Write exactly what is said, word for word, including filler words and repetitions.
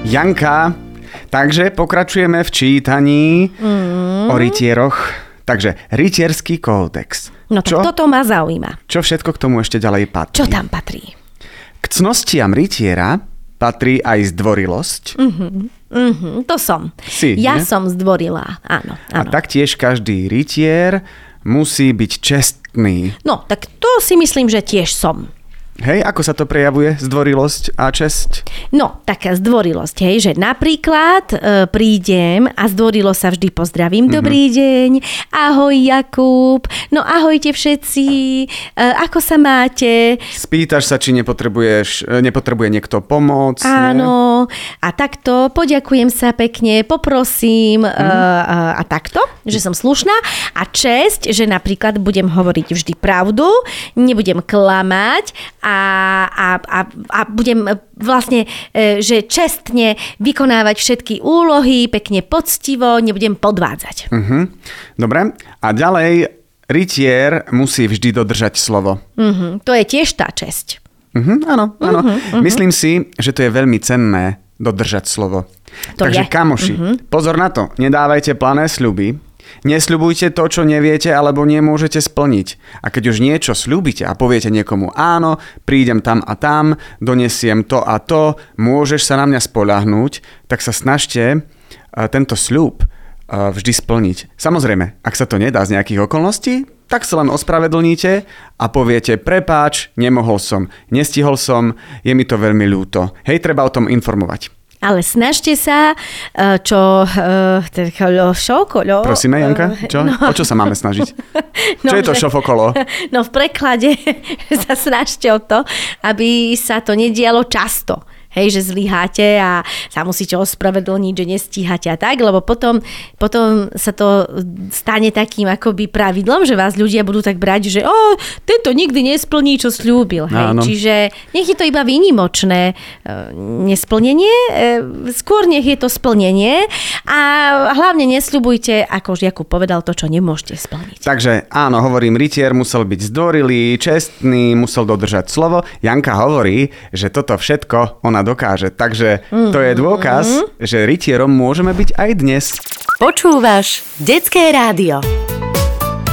Janka, takže pokračujeme v čítaní mm. o rytieroch. Takže rytierský kódex. No tak čo? Toto ma zaujíma. Čo všetko k tomu ešte ďalej patrí? Čo tam patrí? K cnostiam rytiera patrí aj zdvorilosť. Uh-huh, uh-huh, to som. Si, ja nie? som zdvorilá, áno, áno. A taktiež každý rytier musí byť čestný. No, tak to si myslím, že tiež som. Hej, ako sa to prejavuje, zdvorilosť a česť? No, taká zdvorilosť, hej, že napríklad e, prídem a zdvorilo sa vždy pozdravím. Mm-hmm. Dobrý deň, ahoj Jakub, no ahojte všetci, e, ako sa máte? Spýtaš sa, či nepotrebuješ, nepotrebuje niekto pomoc. Áno, nie? A takto, poďakujem sa pekne, poprosím mm-hmm. e, a takto, že som slušná. A česť, že napríklad budem hovoriť vždy pravdu, nebudem klamať, A, a, a, a budem vlastne, že čestne vykonávať všetky úlohy, pekne poctivo, nebudem podvádzať. Uh-huh. Dobre. A ďalej, rytier musí vždy dodržať slovo. Uh-huh. To je tiež tá česť. Uh-huh. Áno, áno. Uh-huh, uh-huh. Myslím si, že to je veľmi cenné dodržať slovo. To Takže je. kamoši, uh-huh. pozor na to, nedávajte plané sľuby. Nesľubujte to, čo neviete alebo nemôžete splniť. A keď už niečo sľúbite a poviete niekomu áno, prídem tam a tam, donesiem to a to, môžeš sa na mňa spoľahnúť, tak sa snažte tento sľub vždy splniť. Samozrejme, ak sa to nedá z nejakých okolností, tak sa len ospravedlníte a poviete prepáč, nemohol som, nestihol som, je mi to veľmi ľúto. Hej, treba o tom informovať. Ale snažte sa, čo... Šokolo. Prosíme, Janka, čo? No. O čo sa máme snažiť? No, čo je to že, šofokolo? No v preklade sa snažte o to, aby sa to nedialo často. Hej, že zlyháte a sa musíte ospravedlniť, že nestíhate a tak, lebo potom, potom sa to stane takým akoby pravidlom, že vás ľudia budú tak brať, že o, tento nikdy nesplní, čo sľúbil. Hej. Čiže nech je to iba výnimočné nesplnenie, skôr nech je to splnenie a hlavne nesľubujte, ako už Jakub povedal, to, čo nemôžete splniť. Takže áno, hovorím, rytier musel byť zdvorilý, čestný, musel dodržať slovo. Janka hovorí, že toto všetko ona dokáže. Takže to je dôkaz, mm-hmm. že rytierom môžeme byť aj dnes. Počúvaš Detské rádio.